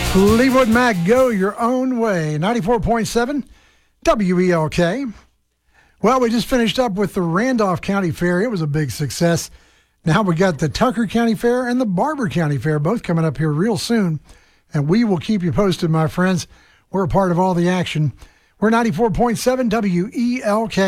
Fleetwood Mac, Go Your Own Way. 94.7 WELK. Well, we just finished up with the Randolph County Fair. It was a big success. Now we got the Tucker County Fair and the Barber County Fair, both coming up here real soon. And we will keep you posted, my friends. We're a part of all the action. We're 94.7 WELK.